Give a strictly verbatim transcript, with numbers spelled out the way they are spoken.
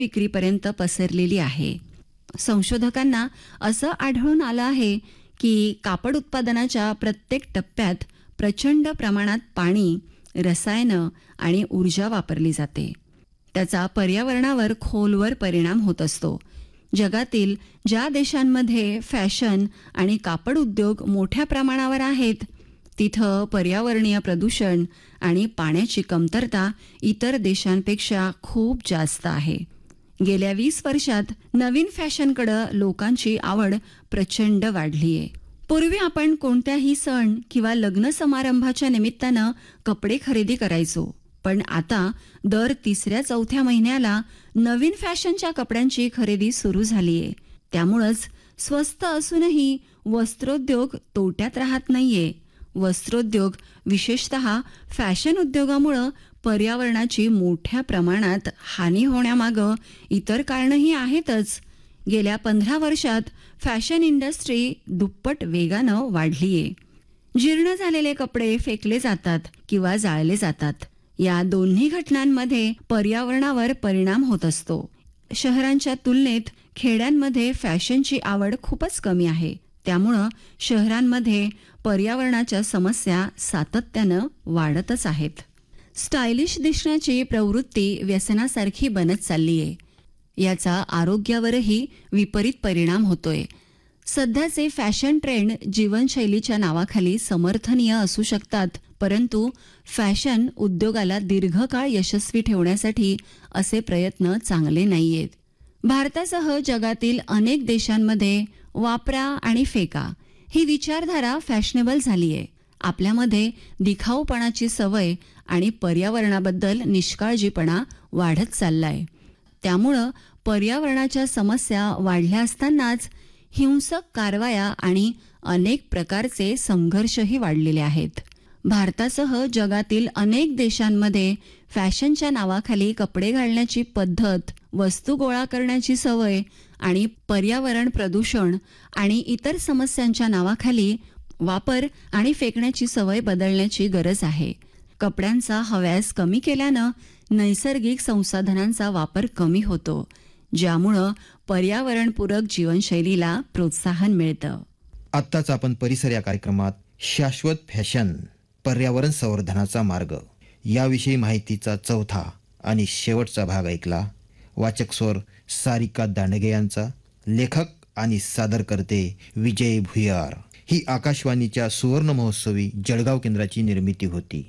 विक्रीपर्यंत पसरलेली आहे. संशोधकांना असं आढळून आलं आहे की कापड उत्पादनाच्या प्रत्येक टप्प्यात प्रचंड प्रमाणात पाणी, रसायनं आणि ऊर्जा वापरली जाते. त्याचा पर्यावरणावर खोलवर परिणाम होत असतो. जगातील ज्या देशांमध्ये फॅशन आणि कापड उद्योग मोठ्या प्रमाणावर आहेत, तिथं पर्यावरणीय प्रदूषण आणि पाण्याची कमतरता इतर देशांपेक्षा खूप जास्त आहे. गेल्या वीस वर्षात नवीन फॅशनकडे लोकांची आवड प्रचंड वाढली आहे. पूर्वी आपण कोणत्याही सण किंवा लग्न समारंभाच्या निमित्तानं कपडे खरेदी करायचो, पण आता दर तिसऱ्या चौथ्या महिन्याला नवीन फॅशनच्या कपड्यांची खरेदी सुरू झालीये. त्यामुळंच स्वस्त असूनही वस्त्रोद्योग तोट्यात राहत नाहीये. वस्त्रोद्योग, विशेषतः फॅशन उद्योगामुळे पर्यावरणाची मोठ्या प्रमाणात हानी होण्यामागं इतर कारणंही आहेतच. गेल्या पंधरा वर्षात फॅशन इंडस्ट्री दुप्पट वेगानं वाढलीये. जीर्ण झालेले कपडे फेकले जातात किंवा जाळले जातात. या दोन्ही घटनांमध्ये पर्यावरणावर परिणाम होत असतो. शहरांच्या तुलनेत खेड्यांमध्ये फॅशनची आवड खूपच कमी आहे. त्यामुळं शहरांमध्ये पर्यावरणाच्या समस्या सातत्यानं वाढतच आहेत. स्टायलिश दिसण्याची प्रवृत्ती व्यसनासारखी बनत चाललीये. याचा आरोग्यावरही विपरीत परिणाम होतोय. सध्याचे फॅशन ट्रेंड जीवनशैलीच्या नावाखाली समर्थनीय असू शकतात, परंतु फॅशन उद्योगाला दीर्घकाळ यशस्वी ठेवण्यासाठी असे प्रयत्न चांगले नाहीयेत. भारतासह जगातील अनेक देशांमध्ये वापरा आणि फेका ही विचारधारा फॅशनेबल झालीये. आपल्यामध्ये दिखाऊपणाची सवय आणि पर्यावरणाबद्दल निष्काळजीपणा वाढत चाललाय. त्यामुळं पर्यावरणाच्या समस्या वाढल्या असतानाच हिंसक कारवाया आणि अनेक प्रकारचे संघर्षही वाढलेले आहेत. भारतासह जगातील अनेक देशांमध्ये फॅशनच्या नावाखाली कपडे घालण्याची पद्धत, वस्तू गोळा करण्याची सवय आणि पर्यावरण प्रदूषण आणि इतर समस्यांच्या नावाखाली वापर आणि फेकण्याची सवय बदलण्याची गरज आहे. कपड्यांचा हव्यास कमी केल्यानं नैसर्गिक संसाधनांचा वापर कमी होतो, ज्यामुळं पर्यावरणपूरक जीवनशैलीला प्रोत्साहन मिळतं. आत्ताच आपण परिसर या कार्यक्रमात शाश्वत फॅशन, पर्यावरण संवर्धनाचा मार्ग याविषयी माहितीचा चौथा आणि शेवटचा भाग ऐकला. वाचक स्वर सारिका दांडगे यांचा, लेखक आणि सादरकर्ते विजय भुयार. ही आकाशवाणीच्या सुवर्ण महोत्सवी जळगाव केंद्राची निर्मिती होती.